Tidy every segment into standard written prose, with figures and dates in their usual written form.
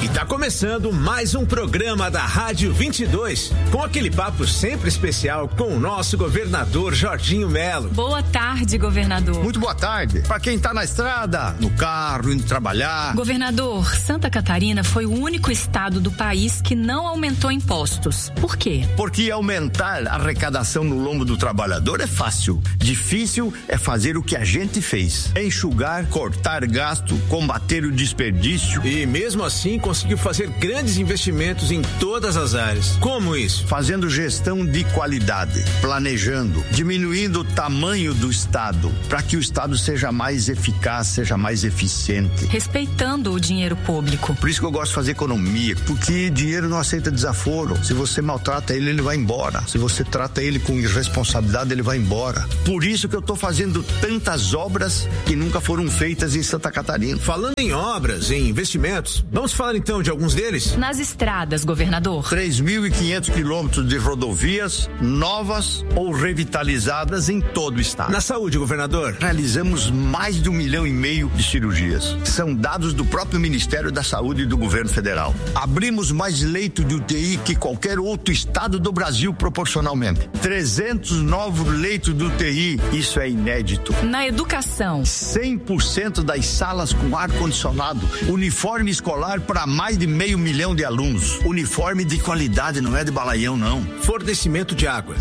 tá começando mais um programa da Rádio 22, com aquele papo sempre especial com o nosso governador Jorginho Melo. Boa tarde, governador. Muito boa tarde. Para quem tá na estrada, no carro, indo trabalhar. Governador, Santa Catarina foi o único estado do país que não aumentou impostos. Por quê? Porque aumentar a arrecadação no lombo do trabalhador é fácil. Difícil é fazer o que a gente fez. É enxugar, cortar gasto, combater o desperdício. E mesmo assim conseguiu fazer grandes investimentos em todas as áreas. Como isso? Fazendo gestão de qualidade, planejando, diminuindo o tamanho do Estado, para que o Estado seja mais eficaz, seja mais eficiente. Respeitando o dinheiro público. Por isso que eu gosto de fazer economia, porque dinheiro não aceita desaforo. Se você maltrata ele, ele vai embora. Se você trata ele com irresponsabilidade, ele vai embora. Por isso que eu estou fazendo tantas obras que nunca foram feitas em Santa Catarina. Falando em obras, em investimentos, vamos falar então de alguns deles? Nas estradas, governador. 3.500 quilômetros de rodovias novas ou revitalizadas em todo o estado. Na saúde, governador? Realizamos mais de 1,5 milhão de cirurgias. São dados do próprio Ministério da Saúde e do governo federal. Abrimos mais leito de UTI que qualquer outro estado do Brasil proporcionalmente. 300 novos leitos de UTI, isso é inédito. Na educação, 100% das salas com ar-condicionado, uniforme escolar para mais de 500 mil de alunos. Uniforme de qualidade, não é de balaião, não. Fornecimento de água.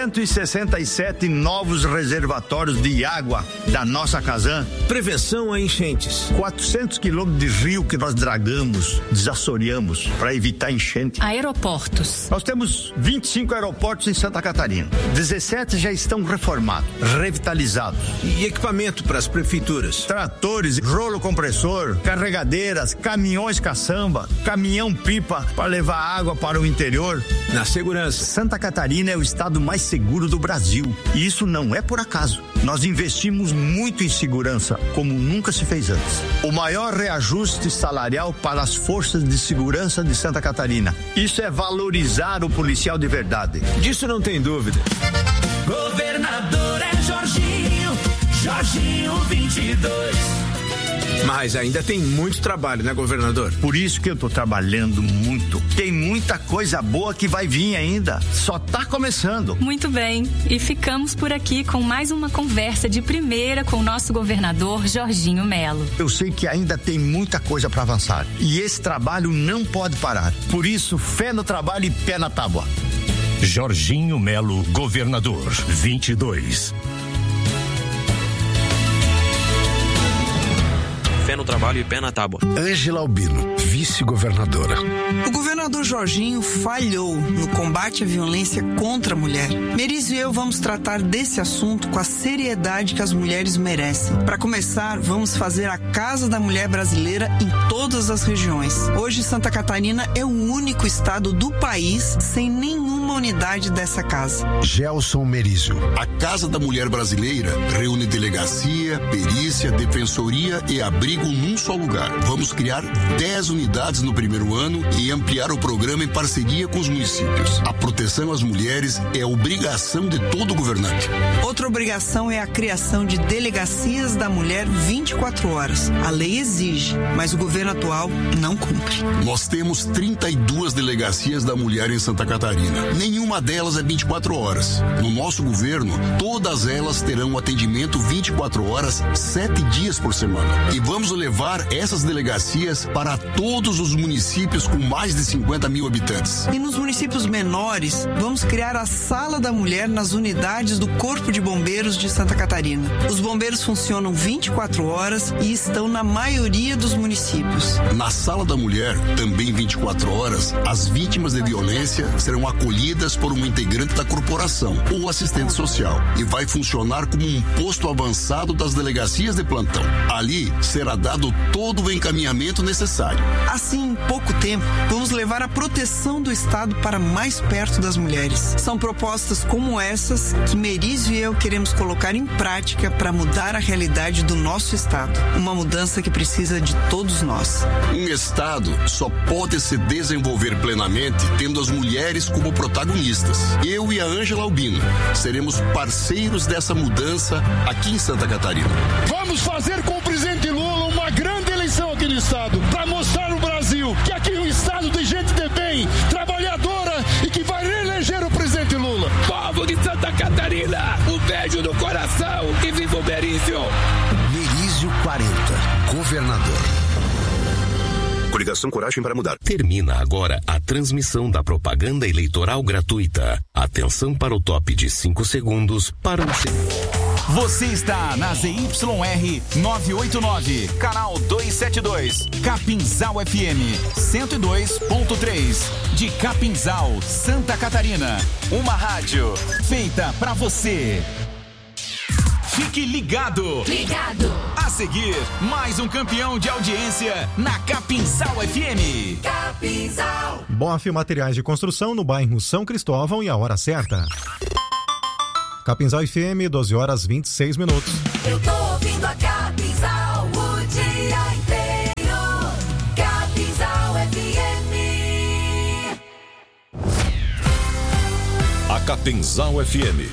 167 novos reservatórios de água da nossa Casan. Prevenção a enchentes. 400 quilômetros de rio que nós dragamos, desassoreamos para evitar enchente. Aeroportos. Nós temos 25 aeroportos em Santa Catarina. 17 já estão reformados, revitalizados. E equipamento para as prefeituras? Tratores, rolo compressor, carregadeiras, caminhões caçamba, caminhão-pipa para levar água para o interior. Na segurança, Santa Catarina é o estado mais seguro do Brasil. E isso não é por acaso. Nós investimos muito em segurança, como nunca se fez antes. O maior reajuste salarial para as forças de segurança de Santa Catarina. Isso é valorizar o policial de verdade. Disso não tem dúvida. Governador é Jorginho, Jorginho 22. Mas ainda tem muito trabalho, né, governador? Por isso que eu tô trabalhando muito. Tem muita coisa boa que vai vir ainda. Só tá começando. Muito bem. E ficamos por aqui com mais uma conversa de primeira com o nosso governador Jorginho Melo. Eu sei que ainda tem muita coisa para avançar. E esse trabalho não pode parar. Por isso, fé no trabalho e pé na tábua. Jorginho Melo, governador 22. Fé no trabalho e pé na tábua. Ângela Albino, vice-governadora. O governador Jorginho falhou no combate à violência contra a mulher. Merizio e eu vamos tratar desse assunto com a seriedade que as mulheres merecem. Para começar, vamos fazer a Casa da Mulher Brasileira em todas as regiões. Hoje, Santa Catarina é o único estado do país sem nenhuma unidade dessa casa. Gelson Merizio. A Casa da Mulher Brasileira reúne delegacia, perícia, defensoria e abrigo num só lugar. Vamos criar 10 unidades no primeiro ano e ampliar o programa em parceria com os municípios. A proteção às mulheres é obrigação de todo governante. Outra obrigação é a criação de delegacias da mulher 24 horas. A lei exige, mas o governo atual não cumpre. Nós temos 32 delegacias da mulher em Santa Catarina. Nenhuma delas é 24 horas. No nosso governo, todas elas terão atendimento 24 horas, 7 dias por semana. E vamos levar essas delegacias para todos os municípios com mais de 50 mil habitantes. E nos municípios menores, vamos criar a Sala da Mulher nas unidades do Corpo de Bombeiros de Santa Catarina. Os bombeiros funcionam 24 horas e estão na maioria dos municípios. Na Sala da Mulher, também 24 horas, as vítimas de violência serão acolhidas por um integrante da corporação ou assistente social e vai funcionar como um posto avançado das delegacias de plantão. Ali será dado todo o encaminhamento necessário. Assim, em pouco tempo, vamos levar a proteção do Estado para mais perto das mulheres. São propostas como essas que Merizio e eu queremos colocar em prática para mudar a realidade do nosso Estado. Uma mudança que precisa de todos nós. Um Estado só pode se desenvolver plenamente tendo as mulheres como protagonistas. Eu e a Ângela Albino seremos parceiros dessa mudança aqui em Santa Catarina. Vamos fazer com o presidente Lula uma grande eleição aqui no Estado para mostrar no Brasil que aqui Coligação Coragem para Mudar. Termina agora a transmissão da propaganda eleitoral gratuita. Atenção para o top de 5 segundos para o... Você está na ZYR 989, canal 272, Capinzal FM 102.3, de Capinzal, Santa Catarina. Uma rádio feita pra você. Fique ligado. A seguir, mais um campeão de audiência na Capinzal FM. Capinzal. Boff Materiais de Construção no bairro São Cristóvão e a hora certa. Capinzal FM, 12 horas 26 minutos. Eu tô ouvindo a Capinzal o dia inteiro. Capinzal FM. A Capinzal FM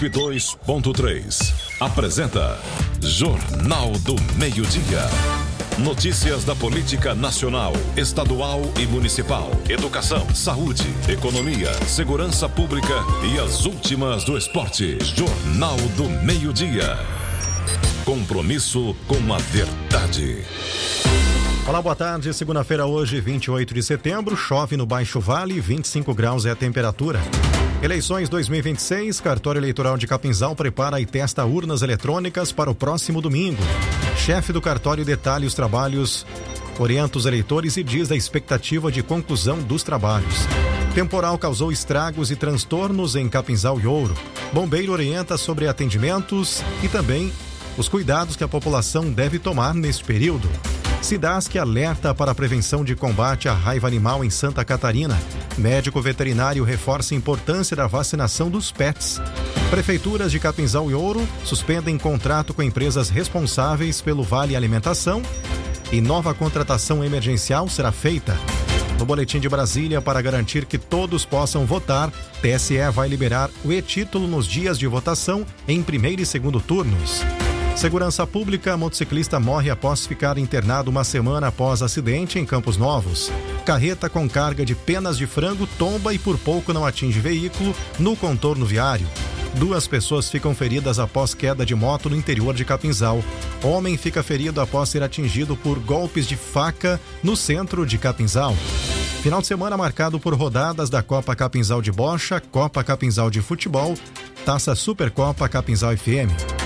102.3 apresenta Jornal do Meio-Dia. Notícias da política nacional, estadual e municipal, educação, saúde, economia, segurança pública e as últimas do esporte. Jornal do Meio-Dia. Compromisso com a verdade. Olá, boa tarde. Segunda-feira hoje, 28 de setembro. Chove no Baixo Vale, 25 graus é a temperatura. Eleições 2026, cartório eleitoral de Capinzal prepara e testa urnas eletrônicas para o próximo domingo. Chefe do cartório detalha os trabalhos, orienta os eleitores e diz da expectativa de conclusão dos trabalhos. Temporal causou estragos e transtornos em Capinzal e Ouro. Bombeiro orienta sobre atendimentos e também os cuidados que a população deve tomar neste período. Cidasc alerta para a prevenção de combate à raiva animal em Santa Catarina. Médico veterinário reforça a importância da vacinação dos pets. Prefeituras de Capinzal e Ouro suspendem contrato com empresas responsáveis pelo Vale Alimentação e nova contratação emergencial será feita. No Boletim de Brasília, para garantir que todos possam votar, TSE vai liberar o e-título nos dias de votação em primeiro e segundo turnos. Segurança Pública, motociclista morre após ficar internado uma semana após acidente em Campos Novos. Carreta com carga de penas de frango tomba e por pouco não atinge veículo no contorno viário. 2 pessoas ficam feridas após queda de moto no interior de Capinzal. Homem fica ferido após ser atingido por golpes de faca no centro de Capinzal. Final de semana marcado por rodadas da Copa Capinzal de Bocha, Copa Capinzal de Futebol, Taça Supercopa Capinzal FM.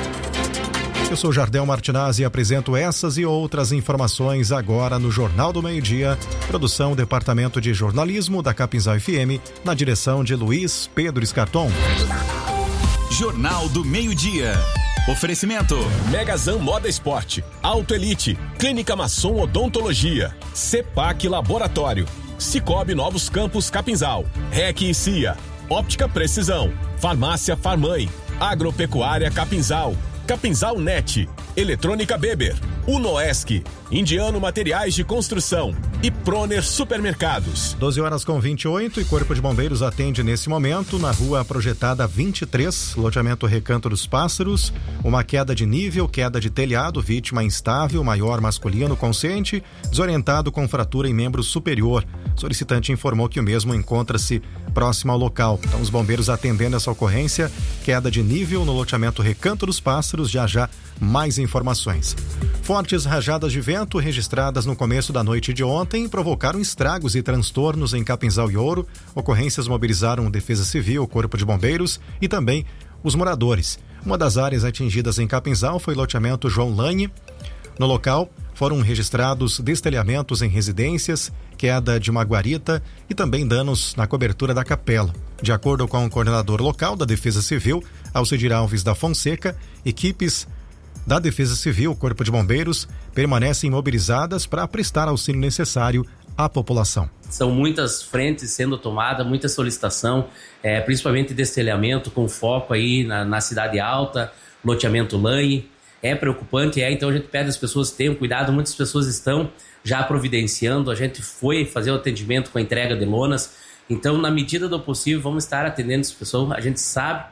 Eu sou Jardel Martinazzi e apresento essas e outras informações agora no Jornal do Meio-Dia. Produção Departamento de Jornalismo da Capinzal FM, na direção de Luiz Pedro Escarton. Jornal do Meio-Dia. Oferecimento: Megazan Moda Esporte, Auto Elite, Clínica Masson Odontologia, Cepac Laboratório, Cicobi Novos Campos Capinzal, REC e CIA, Óptica Precisão, Farmácia Farmãe, Agropecuária Capinzal, Capinzal Net, Eletrônica Beber, Unoesc, Indiano Materiais de Construção e Proner Supermercados. 12 horas com 28 e Corpo de Bombeiros atende nesse momento na rua projetada 23, loteamento Recanto dos Pássaros, uma queda de nível, queda de telhado, vítima instável, maior masculino consciente, desorientado com fratura em membro superior. Solicitante informou que o mesmo encontra-se próximo ao local. Então os bombeiros atendendo essa ocorrência, queda de nível no loteamento Recanto dos Pássaros, já mais informações. Fortes rajadas de vento registradas no começo da noite de ontem provocaram estragos e transtornos em Capinzal e Ouro. Ocorrências mobilizaram Defesa Civil, o Corpo de Bombeiros e também os moradores. Uma das áreas atingidas em Capinzal foi o loteamento João Lane. No local foram registrados destelhamentos em residências, queda de uma guarita e também danos na cobertura da capela. De acordo com o coordenador local da Defesa Civil, Alcidir Alves da Fonseca, equipes da Defesa Civil, Corpo de Bombeiros, permanecem mobilizadas para prestar auxílio necessário à população. São muitas frentes sendo tomadas, muita solicitação, principalmente destelhamento com foco aí na Cidade Alta, loteamento Lanhe. É preocupante, então a gente pede às pessoas que tenham cuidado, muitas pessoas estão já providenciando, a gente foi fazer o atendimento com a entrega de lonas, então na medida do possível vamos estar atendendo as pessoas, a gente sabe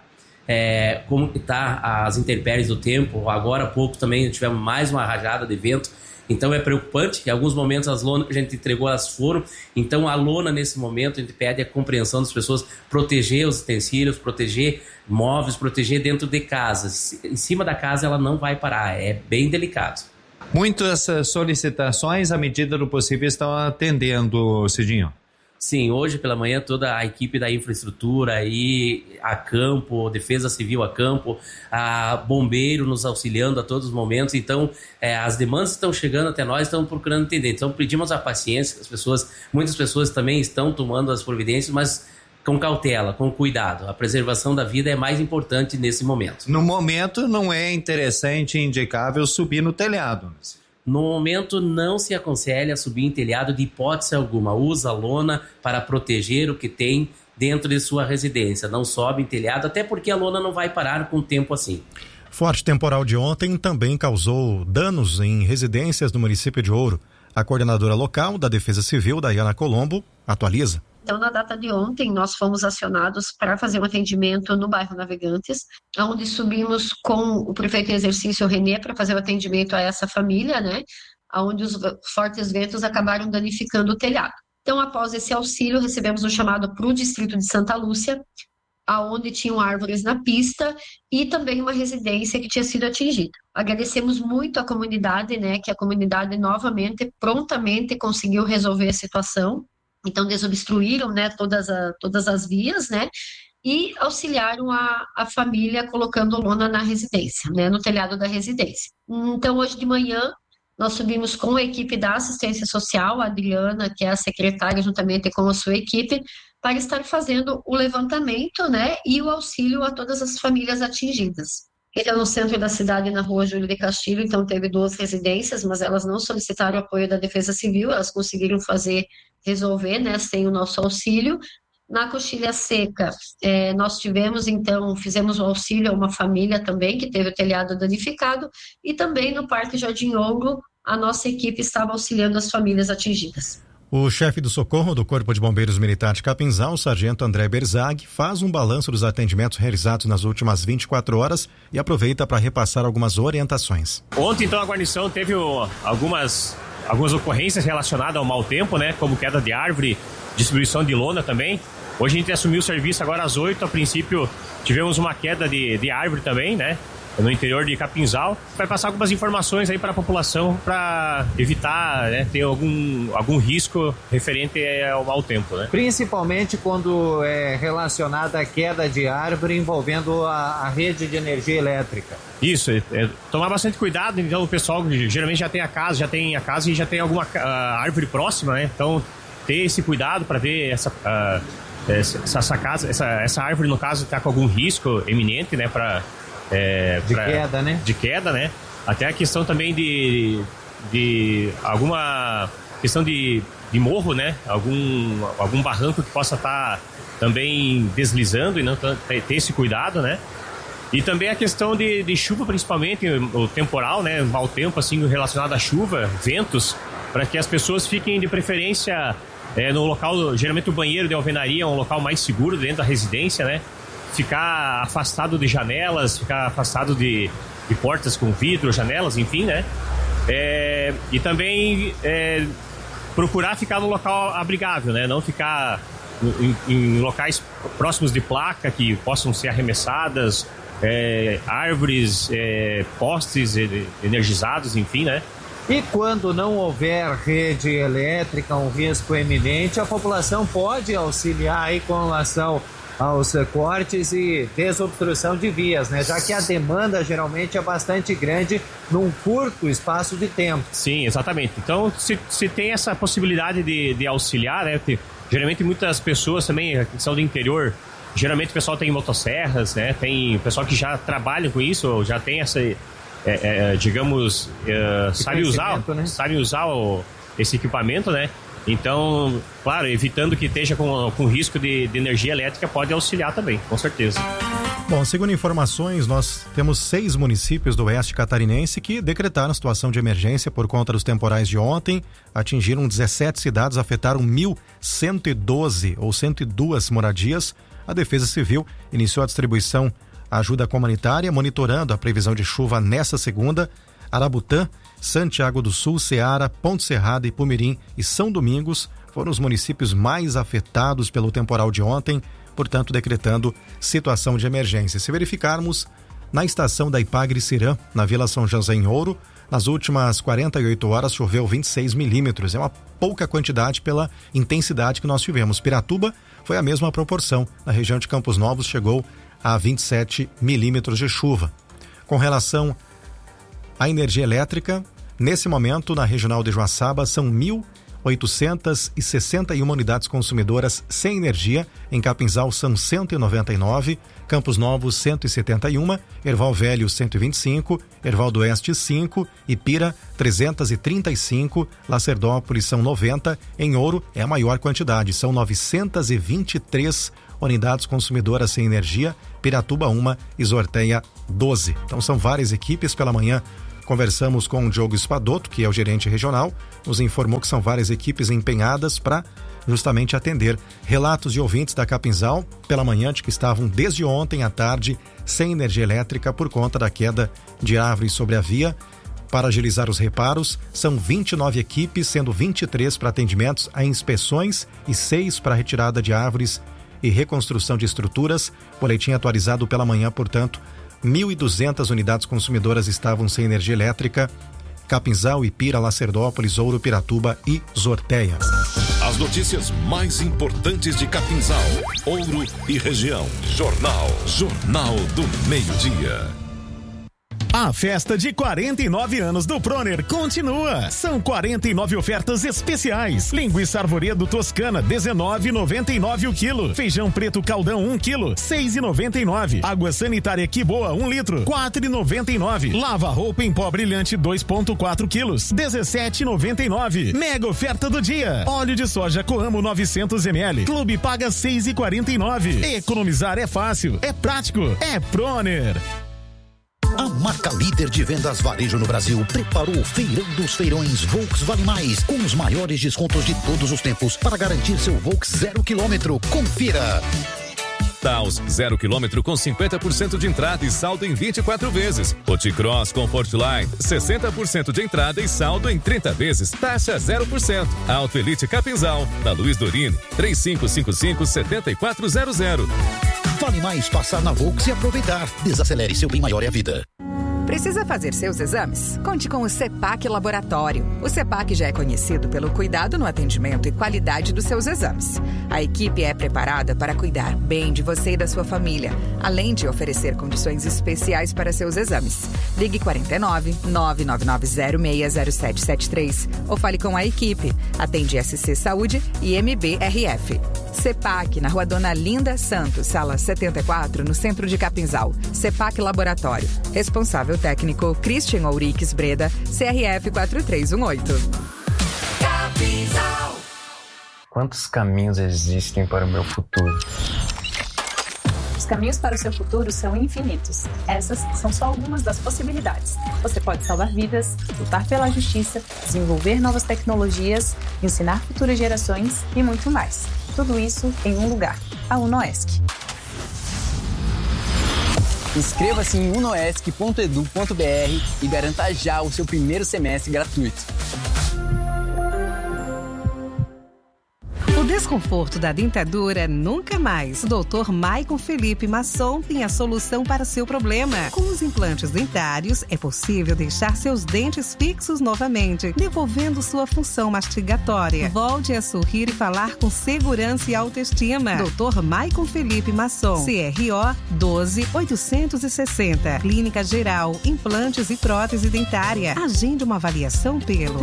como está as intempéries do tempo, agora há pouco também tivemos mais uma rajada de vento, então é preocupante, em alguns momentos as lonas que a gente entregou elas foram, então a lona nesse momento a gente pede a compreensão das pessoas, proteger os utensílios, proteger móveis, proteger dentro de casa, em cima da casa ela não vai parar, é bem delicado. Muitas solicitações, à medida do possível, estão atendendo, Cidinho. Sim, hoje pela manhã toda a equipe da infraestrutura aí a campo, Defesa Civil a campo, a bombeiro nos auxiliando a todos os momentos. Então, as demandas estão chegando até nós, estão procurando entender. Então, pedimos a paciência, muitas pessoas também estão tomando as providências, mas com cautela, com cuidado. A preservação da vida é mais importante nesse momento. No momento, não é interessante e indicável subir no telhado. No momento, não se aconselha subir em telhado de hipótese alguma. Usa lona para proteger o que tem dentro de sua residência. Não sobe em telhado, até porque a lona não vai parar com o tempo assim. Forte temporal de ontem também causou danos em residências no município de Ouro. A coordenadora local da Defesa Civil, Daiana Colombo, atualiza. Então, na data de ontem, nós fomos acionados para fazer um atendimento no bairro Navegantes, onde subimos com o prefeito em exercício, Renê, para fazer o atendimento a essa família, né? Onde os fortes ventos acabaram danificando o telhado. Então, após esse auxílio, recebemos um chamado para o distrito de Santa Lúcia, aonde tinham árvores na pista e também uma residência que tinha sido atingida. Agradecemos muito à comunidade, né? Que a comunidade novamente, prontamente conseguiu resolver a situação. Então, desobstruíram, né, todas as vias, né, e auxiliaram a família colocando lona na residência, né, no telhado da residência. Então, hoje de manhã, nós subimos com a equipe da assistência social, a Adriana, que é a secretária, juntamente com a sua equipe, para estar fazendo o levantamento, né, e o auxílio a todas as famílias atingidas. Então, no centro da cidade, na rua Júlio de Castilho, então teve 2 residências, mas elas não solicitaram apoio da Defesa Civil, elas conseguiram resolver, né, sem o nosso auxílio. Na Coxilha Seca, nós fizemos o auxílio a uma família também, que teve o telhado danificado, e também no Parque Jardim Ouro, a nossa equipe estava auxiliando as famílias atingidas. O chefe do socorro do Corpo de Bombeiros Militar de Capinzal, o sargento André Berzag, faz um balanço dos atendimentos realizados nas últimas 24 horas e aproveita para repassar algumas orientações. Ontem, então, a guarnição teve algumas ocorrências relacionadas ao mau tempo, né? Como queda de árvore, distribuição de lona também. Hoje a gente assumiu o serviço agora às 8, a princípio tivemos uma queda de árvore também, né? No interior de Capinzal. Vai passar algumas informações aí para a população para evitar, né, ter algum risco referente ao mau tempo, né? Principalmente quando é relacionada à queda de árvore envolvendo a rede de energia elétrica. Isso, tomar bastante cuidado. Então o pessoal geralmente já tem a casa e já tem alguma árvore próxima, né? Então ter esse cuidado para ver essa árvore, no caso, está com algum risco iminente, né? De queda, né? Até a questão também de alguma questão de morro, né? Algum barranco que possa estar também deslizando e não ter esse cuidado, né? E também a questão de chuva, principalmente o temporal, né? Mau tempo, assim, relacionado à chuva, ventos, para que as pessoas fiquem de preferência no local, geralmente o banheiro de alvenaria é um local mais seguro dentro da residência, né? Ficar afastado de janelas, ficar afastado de portas com vidro, janelas, enfim, né? E também procurar ficar no local abrigável, né? Não ficar em locais próximos de placa que possam ser arremessadas, árvores, postes energizados, enfim, né? E quando não houver rede elétrica, um risco eminente, a população pode auxiliar aí com relação aos cortes e desobstrução de vias, né? Já que a demanda geralmente é bastante grande num curto espaço de tempo. Sim, exatamente. Então, se tem essa possibilidade de auxiliar, né? Geralmente muitas pessoas também que são do interior, geralmente o pessoal tem motosserras, né? Tem pessoal que já trabalha com isso, já tem essa, sabe usar esse equipamento, né? Então, claro, evitando que esteja com risco de energia elétrica, pode auxiliar também, com certeza. Bom, segundo informações, nós temos 6 municípios do oeste catarinense que decretaram situação de emergência por conta dos temporais de ontem. Atingiram 17 cidades, afetaram 1.112 ou 102 moradias. A Defesa Civil iniciou a distribuição da ajuda comunitária, monitorando a previsão de chuva nesta segunda. Arabutã, Santiago do Sul, Ceará, Ponte Serrada, Ipumirim e São Domingos foram os municípios mais afetados pelo temporal de ontem, portanto decretando situação de emergência. Se verificarmos, na estação da Ipagre Cirã, na Vila São José em Ouro, Nas últimas 48 horas choveu 26 milímetros. É uma pouca quantidade pela intensidade que nós tivemos. Piratuba foi a mesma proporção. Na região de Campos Novos chegou a 27 milímetros de chuva. Com relação à energia elétrica, nesse momento na Regional de Joaçaba são 1.861 unidades consumidoras sem energia. Em Capinzal são 199, Campos Novos 171, Erval Velho 125, Erval do Oeste 5, Ipira 335, Lacerdópolis são 90, em Ouro é a maior quantidade, são 923 unidades consumidoras sem energia, Piratuba 1 e Zorteia 12. Então são várias equipes. Pela manhã conversamos com o Diogo Espadoto, que é o gerente regional, nos informou que são várias equipes empenhadas para justamente atender relatos de ouvintes da Capinzal pela manhã de que estavam desde ontem à tarde sem energia elétrica por conta da queda de árvores sobre a via. Para agilizar os reparos, são 29 equipes, sendo 23 para atendimentos a inspeções e 6 para retirada de árvores e reconstrução de estruturas. Boletim atualizado pela manhã, portanto, 1.200 unidades consumidoras estavam sem energia elétrica. Capinzal, Ipira, Lacerdópolis, Ouro, Piratuba e Zorteia. As notícias mais importantes de Capinzal, Ouro e região. Jornal do Meio-Dia. A festa de 49 anos do Proner continua. São 49 ofertas especiais. Linguiça Arvoredo Toscana, R$19,99 o quilo. Feijão preto Caldão, 1 quilo, R$6,99. Água sanitária Que Boa, 1 litro, R$4,99. Lava roupa em pó brilhante, 2,4 quilos, R$17,99. Mega oferta do dia. Óleo de soja Coamo 900 ml. Clube paga R$6,49. Economizar é fácil, é prático, é Proner. A marca líder de vendas varejo no Brasil preparou o Feirão dos Feirões Volks Vale Mais, com os maiores descontos de todos os tempos para garantir seu Volks 0 km. Confira! Taos 0 km com 50% de entrada e saldo em 24 vezes. Oticross Comfortline 60% de entrada e saldo em 30 vezes. Taxa 0%. Auto Elite Capinzal, na Luiz Dorini, 3555-7400. Vale mais passar na Volks e aproveitar. Desacelere, seu bem maior é a vida. Precisa fazer seus exames? Conte com o CEPAC Laboratório. O CEPAC já é conhecido pelo cuidado no atendimento e qualidade dos seus exames. A equipe é preparada para cuidar bem de você e da sua família, além de oferecer condições especiais para seus exames. Ligue 49 999060773 ou fale com a equipe. Atende SC Saúde e MBRF. CEPAC, na Rua Dona Linda Santos, sala 74, no centro de Capinzal. CEPAC Laboratório. Responsável técnico Christian Ouriques Breda, CRF 4318. Capinzal. Quantos caminhos existem para o meu futuro? Os caminhos para o seu futuro são infinitos. Essas são só algumas das possibilidades. Você pode salvar vidas, lutar pela justiça, desenvolver novas tecnologias, ensinar futuras gerações e muito mais. Tudo isso em um lugar, a UNOESC. Inscreva-se em unoesc.edu.br e garanta já o seu primeiro semestre gratuito. O desconforto da dentadura nunca mais. O Dr. Maicon Felipe Masson tem a solução para o seu problema. Com os implantes dentários, é possível deixar seus dentes fixos novamente, devolvendo sua função mastigatória. Volte a sorrir e falar com segurança e autoestima. Dr. Maicon Felipe Masson, CRO 12860. Clínica Geral, implantes e prótese dentária. Agende uma avaliação pelo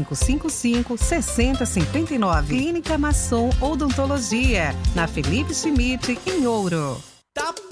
3555-6059. Clínica Masson Odontologia, na Felipe Schmidt, em Ouro.